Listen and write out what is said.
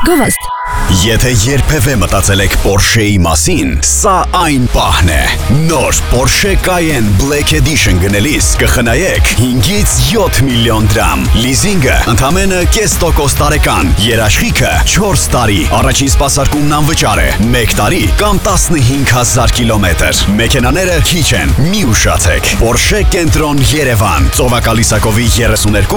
Գովաստ։ Եթե երբևէ մտածել եք Porsche-ի մասին, սա այն պահն է։ Նոր Porsche Cayenne Black Edition գնելիս կխնայեք 5-ից 7 միլիոն դրամ։ Լիզինգը ընդամենը 0% տարեկան, երաշխիքը 4 տարի, առաջին սպասարկումն անվճար է, 1 տարի կամ 15,000 կիլոմետր։ Մեքենաները քիչ են, մի ուշացեք։ Porsche Կենտրոն Երևան, Ծովակալիսակովի 32